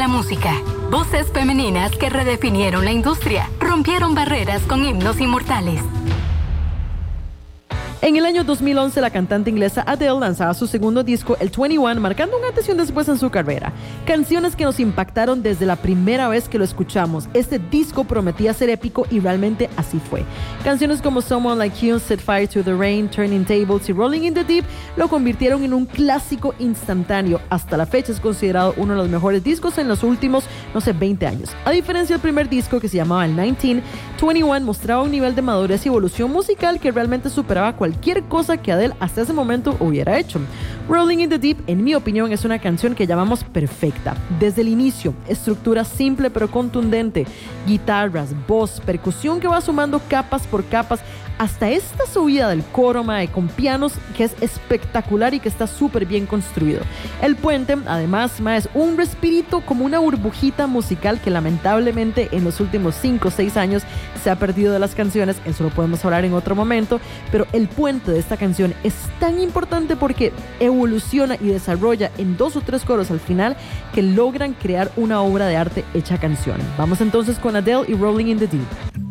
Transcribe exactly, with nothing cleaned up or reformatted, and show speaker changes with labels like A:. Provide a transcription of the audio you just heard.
A: la música. Voces femeninas que redefinieron la industria, rompieron barreras con himnos inmortales.
B: En el año dos mil once, la cantante inglesa Adele lanzaba su segundo disco, el veintiuno, marcando un antes y un después en su carrera. Canciones que nos impactaron desde la primera vez que lo escuchamos. Este disco prometía ser épico y realmente así fue. Canciones como Someone Like You, Set Fire to the Rain, Turning Tables y Rolling in the Deep lo convirtieron en un clásico instantáneo. Hasta la fecha es considerado uno de los mejores discos en los últimos, no sé, veinte años. A diferencia del primer disco, que se llamaba el diecinueve, veintiuno mostraba un nivel de madurez y evolución musical que realmente superaba cualquier cualquier cosa que Adele hasta ese momento hubiera hecho. Rolling in the Deep, en mi opinión, es una canción que llamamos perfecta. Desde el inicio, estructura simple pero contundente, guitarras, voz, percusión que va sumando capas por capas, hasta esta subida del coro, mae, con pianos que es espectacular y que está súper bien construido. El puente, además, mae, es un respirito, como una burbujita musical que lamentablemente en los últimos cinco o seis años se ha perdido de las canciones. Eso lo podemos hablar en otro momento, pero el puente de esta canción es tan importante porque evoluciona y desarrolla en dos o tres coros al final que logran crear una obra de arte hecha canción. Vamos entonces con Adele y Rolling in the Deep.